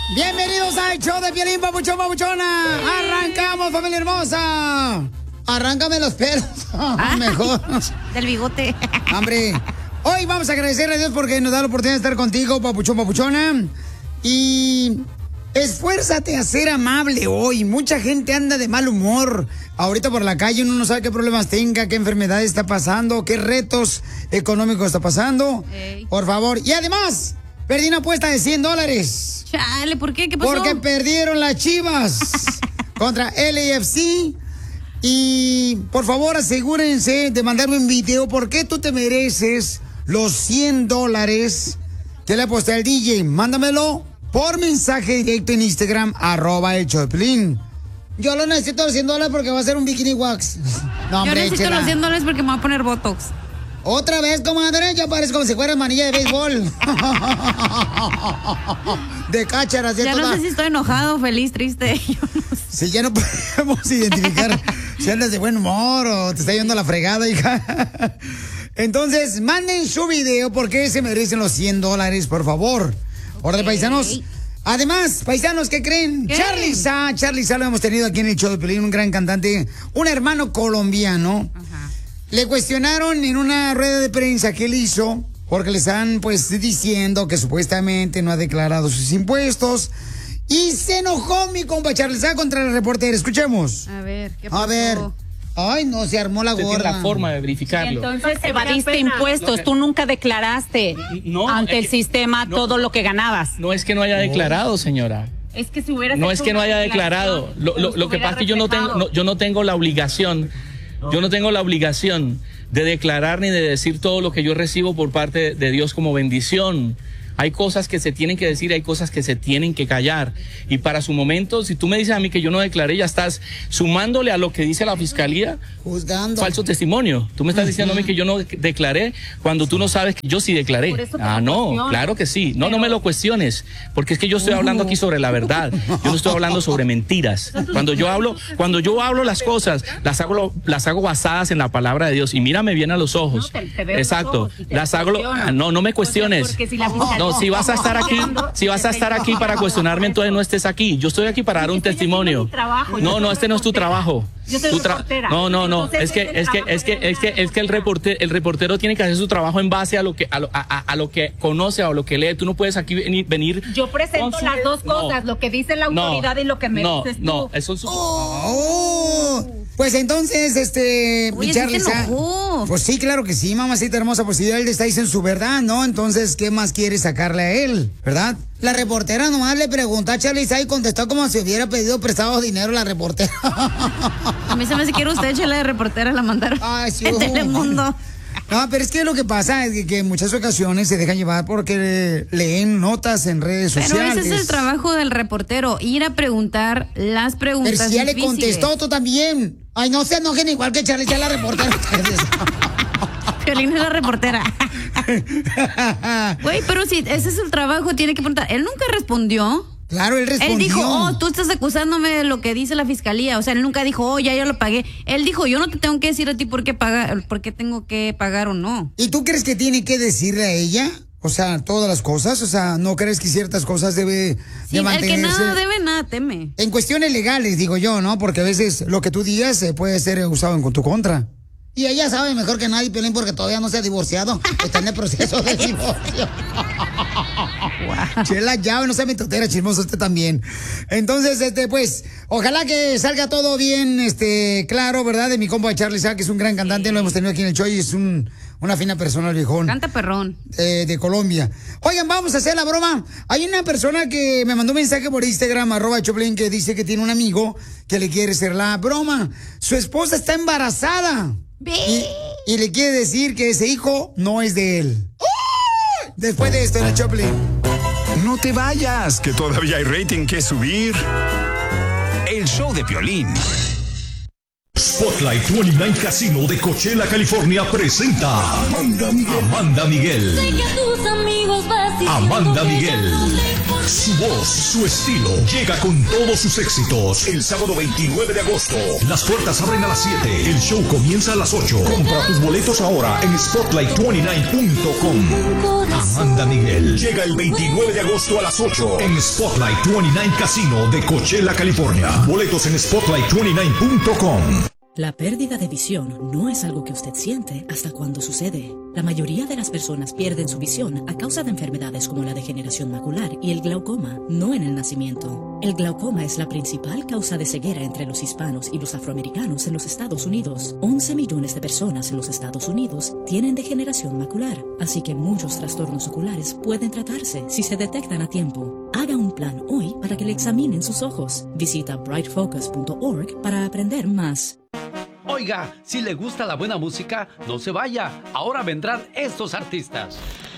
Bienvenidos al show de Piolín, papuchón, papuchona. Arrancamos, familia hermosa. Arráncame los pelos. Mejor. Del bigote. Hombre, hoy vamos a agradecerle a Dios porque nos da la oportunidad de estar contigo, papuchón, papuchona. Y esfuérzate a ser amable hoy. Mucha gente anda de mal humor. Ahorita por la calle uno no sabe qué problemas tenga, qué enfermedad está pasando, qué retos económicos está pasando. Ey. Por favor. Y además, perdí una apuesta de $100. Chale, ¿por qué? ¿Qué pasó? Porque perdieron las Chivas contra LAFC. Y por favor asegúrense de mandarme un video porque tú te mereces los $100 que le aposté al DJ. Mándamelo por mensaje directo en Instagram, @elchoplin. Yo lo necesito los $100 porque va a ser un bikini wax. No, yo hombre, necesito échela. los $100 porque me voy a poner Botox. Otra vez, comadre, ya parece como si fuera manilla de béisbol. De cácharas, de Ya toda. no sé si estoy enojado, feliz, triste. Yo no sé. Si ya no podemos identificar si andas de buen humor o te está yendo a la fregada, hija. Entonces, manden su video porque se merecen los $100, por favor. Órale, paisanos. Además, paisanos, ¿qué creen? ¿Qué? Charly Sa lo hemos tenido aquí en el show de Piolín, un gran cantante, un hermano colombiano. Ajá. Le cuestionaron en una rueda de prensa que él hizo, porque le están pues diciendo que supuestamente no ha declarado sus impuestos. Y se enojó mi compa Charly Sa contra el reportero. Escuchemos. A ver, ¿qué pasó? A ver. Ay, no, se armó la Usted tiene gorda. la forma de verificarlo. Entonces evadiste impuestos, tú nunca declaraste ante el sistema todo lo que ganabas. No es que no haya declarado, señora. Es que si hubieras No hecho es que no una haya declaración, declarado. Lo que pasa es que yo no tengo la obligación. Yo no tengo la obligación de declarar ni de decir todo lo que yo recibo por parte de Dios como bendición. Hay cosas que se tienen que decir, hay cosas que se tienen que callar. Y para su momento, si tú me dices a mí que yo no declaré, ya estás sumándole a lo que dice la fiscalía, Juzgando. falso testimonio. Tú me estás diciendo a mí que yo no declaré cuando tú no sabes que yo sí declaré. Por eso te Ah, lo no, cuestiono. claro que sí. No, no me lo cuestiones, porque es que yo estoy hablando aquí sobre la verdad. Yo no estoy hablando sobre mentiras. Cuando yo hablo las cosas, las hago basadas en la palabra de Dios. Y mírame bien a los ojos. No, te veo Exacto. los ojos y te Las hago. cuestiono. No me cuestiones. Porque si la fiscalía- No, si vas a estar aquí para cuestionarme, entonces no estés aquí. Yo estoy aquí para dar un Estoy haciendo testimonio. mi trabajo, yo No, soy no, este no es tu reportera. trabajo. Yo soy reportera. No. Entonces, Es que el reportero tiene que hacer su trabajo en base a lo que conoce o a lo que lee. Tú no puedes aquí venir. Yo presento con su- las dos cosas, No. lo que dice la autoridad y lo que me dices tú. No, eso es Oh, pues entonces, mi Oye, Charly sí se Sa. enojó. Pues sí, claro que sí, mamacita hermosa. Pues si él está diciendo su verdad, ¿no? Entonces, ¿qué más quiere sacarle a él? ¿Verdad? La reportera nomás le preguntó a Charly Sa y contestó como si hubiera pedido prestado dinero la reportera. A mí se me hace que era usted, chela de reportera, la mandaron Ay, sí. en Telemundo. No, pero es que lo que pasa es que en muchas ocasiones se dejan llevar porque leen notas en redes Pero sociales. ese es el trabajo del reportero, ir a preguntar las preguntas Pero si ya le difíciles. contestó tú también. Ay, no se enojen igual que Charly Sa la reportera. Piolín es la reportera. Güey, pero si ese es el trabajo, tiene que preguntar. Él nunca respondió. Claro, él respondió. Él dijo, oh, tú estás acusándome de lo que dice la fiscalía. O sea, él nunca dijo, oh, ya yo lo pagué. Él dijo, yo no te tengo que decir a ti por qué tengo que pagar o no. ¿Y tú crees que tiene que decirle a ella? O sea, todas las cosas. O sea, ¿no crees que ciertas cosas debe Sí, de el mantenerse? que nada debe, nada teme. En cuestiones legales, digo yo, ¿no? Porque a veces lo que tú digas puede ser usado en tu contra. Y ella sabe mejor que nadie, Piolín, porque todavía no se ha divorciado. Está en el proceso de divorcio. Chela, ya, no se me totera, chismoso usted también. Entonces, pues, ojalá que salga todo bien, claro, ¿verdad? De mi compa Charly Sa, que es un gran cantante, lo hemos tenido aquí en el show y es una fina persona, el viejón. Canta perrón. De Colombia. Oigan, vamos a hacer la broma. Hay una persona que me mandó un mensaje por Instagram, @Choplin, que dice que tiene un amigo que le quiere hacer la broma. Su esposa está embarazada. Y le quiere decir que ese hijo no es de él. Después de esto, en el Choplin. No te vayas, que todavía hay rating que subir. El show de Piolín. Spotlight 29 Casino de Coachella, California presenta Amanda Miguel. Sé que tus amigos vacilan Amanda porque Miguel, ya no le importa Su voz, su estilo, llega con todos sus éxitos. El sábado 29 de agosto. Las puertas abren a las 7. El show comienza a las 8. Compra tus boletos ahora en Spotlight29.com. Amanda Miguel llega el 29 de agosto a las 8 en Spotlight 29 Casino de Coachella, California. Boletos en Spotlight29.com. La pérdida de visión no es algo que usted siente hasta cuando sucede. La mayoría de las personas pierden su visión a causa de enfermedades como la degeneración macular y el glaucoma, no en el nacimiento. El glaucoma es la principal causa de ceguera entre los hispanos y los afroamericanos en los Estados Unidos. 11 millones de personas en los Estados Unidos tienen degeneración macular, así que muchos trastornos oculares pueden tratarse si se detectan a tiempo. Haga un plan hoy para que le examinen sus ojos. Visita brightfocus.org para aprender más. Oiga, si le gusta la buena música, no se vaya. Ahora vendrán estos artistas.